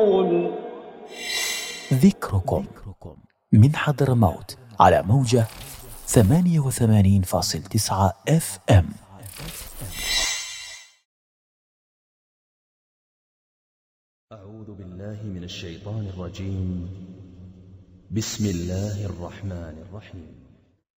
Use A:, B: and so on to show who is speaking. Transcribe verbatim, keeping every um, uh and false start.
A: ذكركم من حضرموت على موجة ثمانية وثمانين فاصلة تسعة اف ام.
B: أعوذ بالله من الشيطان الرجيم. بسم الله الرحمن الرحيم.